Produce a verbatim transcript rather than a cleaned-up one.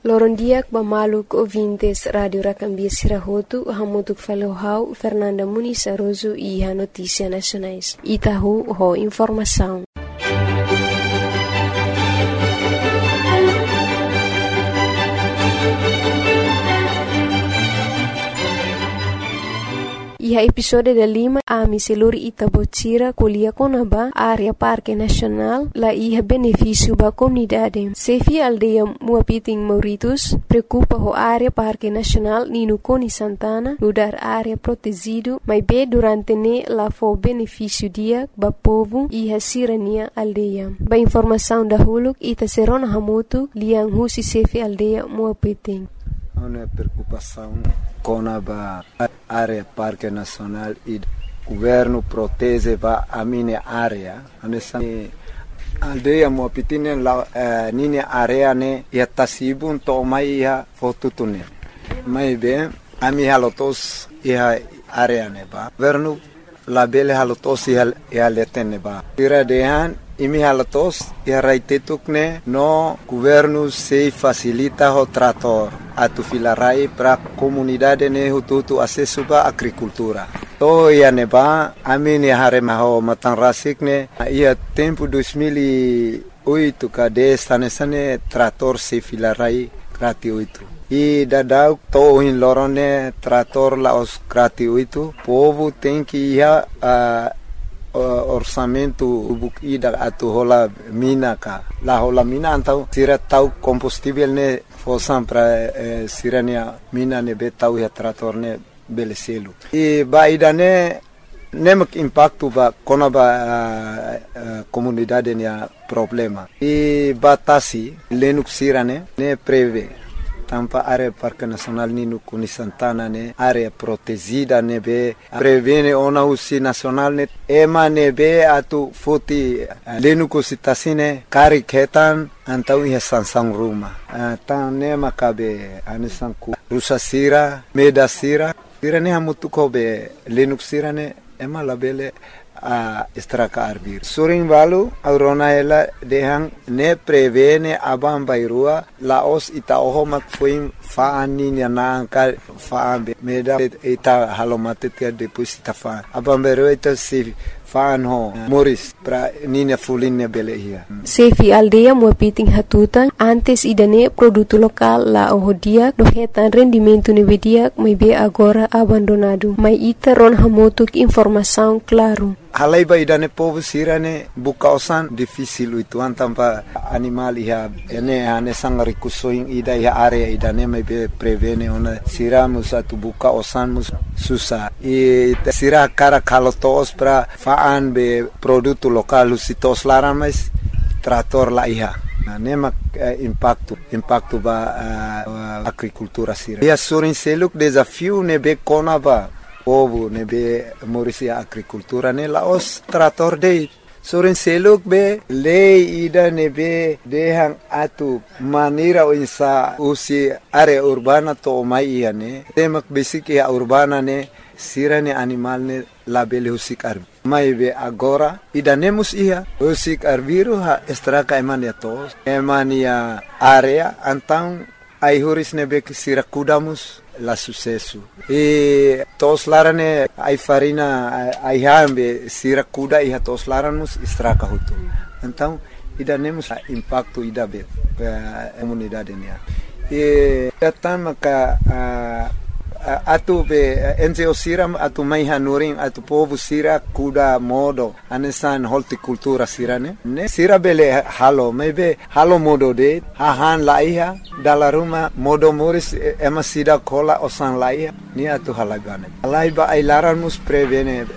Lorondiak bamaluk ouvintes Radio Rakambia Sirahotu, hamutuk falohau Fernanda Muniz Aroso e a Notícia Nacionais. Itahu ho informação. E a episódio da Lima, a miseluri Itabotira, colia conaba, área Parque Nacional, lá ia benefício para a comunidade. Sefi aldeia Muapiting Mauritus, preocupa a área Parque Nacional Nino Coni Santana, no dar área protegido, mas bem durante ne lá foi benefício dia, para povo e a sirania aldeia. Ba informação da Huluk, Ita Serona Hamutu, liang husi Sefi aldeia Muapiting. Uma preocupação com a área Parque Nacional e o governo protege a minha área. A aldeia Muapiting la minha área ne ia tasibun to mai ia fotutune. Mai bem a minha halotos ia área ne ba. Governo la bele halotos ia ia letene ba. Tira dehan imi halatos ia raitetukne no governo se facilita o trator atu filarai para comunidade ne hututu acesso ba agricultura. To ia neba amini hare maho matanrasik ne ia tempo dois mil e oito kade sane sane trator se filarai gratuito. E dadau to in lorone trator la os gratuito. Povo tem que ia a orçamento ida atu hola mina ka la hola mina antau sira tau combustível ne fosan para eh, sirania mina ne betau ya trator ne beleselu e ba ida ne nemak impacto ba kona ba uh, uh, comunidade ne problema e batasi lenuk sirane ne preve tampa área Parque Nacional Nino Coni Santana ne área protegida ne be prevene ona usi nacional ne ema ne be atu foti lenu kositasine kari ketan antau ia sansang ruma tan ne makabe anisanku rusa sira meda sira sira ne hamutu ko be lenu sira ne ema labele a estraka arbir suring valu aurona ela dehang ne prevene abam bairua laos ita ohomak fuim faani na ka faambe meda ita halomate tia depois ita fa abam bairua ita se faan ho moris pra nina fulinne belehia Sefi aldeia Muapiting hatutan antes idane produto lokal la ohodia dohetan rendimento nevedia mai be agora abandonado mai ita ron hamotuk informação claro. Halai ba idane povo sirane bukausan difícil itu antampa animal iha ene ane sang rikusoing ida iha area idane mai be prevene ona siramus atu bukausan mus susah e sira cara kalotos pra faan be produto lokal sitos laran mais trator la iha nema uh, impacto impacto ba uh, agricultura sira ia surin seluk desafio ne be konaba povo ne be morisia agricultura ne laos trator de soren seluk be lei ida ne be dehang atu manira insa usi area urbana to mai ne temak basic ya urbana ne sirane animal ne labele husik arbi mai be agora ida nemus ia husik arbiru ha estraka emania tos emania area antang ai huris ne be sira kudamus la sucesso e tos larane ai farina ai hambe sira kuda iha tos laramus estraka hutu então ida nemus impacto ida be comunidade nia e tatan maka atu be enzo siram atu mai hanurin atu povo sira kuda modo anesan horticultura sirane ne sira bele halo mebe halo modo de hahan laiha dala ruma modo moris ema sida kola osan laiha ni atu halagane laiba ai laran mus prevene